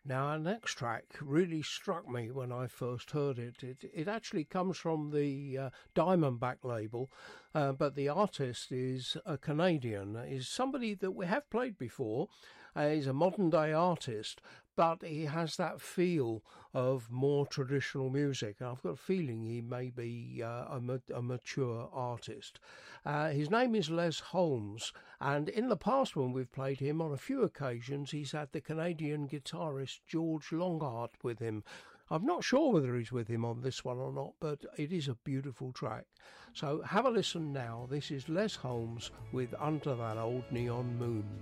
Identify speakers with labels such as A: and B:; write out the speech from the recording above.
A: Now, our next track really struck me when I first heard it. It actually comes from the Diamondback label, but the artist is a Canadian, is somebody that we have played before. He's a modern day artist, but he has that feel of more traditional music. I've got a feeling he may be a mature artist. His name is Les Holmes, and in the past when we've played him on a few occasions, he's had the Canadian guitarist George Longheart with him. I'm not sure whether he's with him on this one or not, but it is a beautiful track. So have a listen now. This is Les Holmes with Under That Old Neon Moon.